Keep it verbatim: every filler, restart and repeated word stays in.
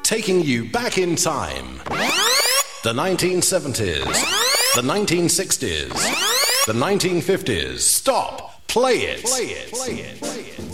taking you back in time. The nineteen seventies, the nineteen sixties, the nineteen fifties. Stop! Play it! Play it! Play it! Play it!